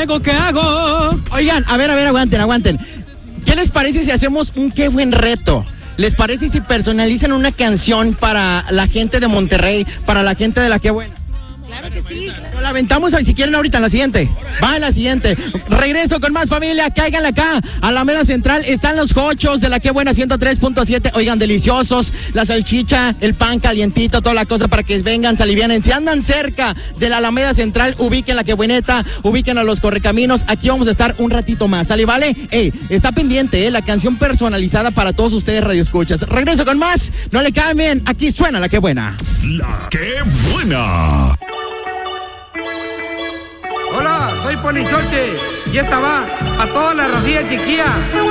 hago? ¿Qué hago? Oigan, a ver, aguanten. ¿Qué les parece si hacemos un qué buen reto? ¿Les parece si personalizan una canción para la gente de Monterrey, para la gente de la Qué Buena? Claro que sí. Nos la aventamos hoy, si quieren ahorita en la siguiente. Va en la siguiente. Regreso con más familia, cáiganle acá. Alameda Central están los jochos de la Qué Buena 103.7. Oigan, deliciosos. La salchicha, el pan calientito, toda la cosa para que vengan, se alivianen. Si andan cerca de la Alameda Central, ubiquen la Qué Bueneta, ubiquen a los Correcaminos. Aquí vamos a estar un ratito más, ¿sale, vale? Está pendiente, la canción personalizada para todos ustedes radioescuchas. Regreso con más, no le cambien. Aquí suena la Qué Buena. La Qué Buena. Hola, soy Ponichoche y esta va a toda la racilla chiquilla.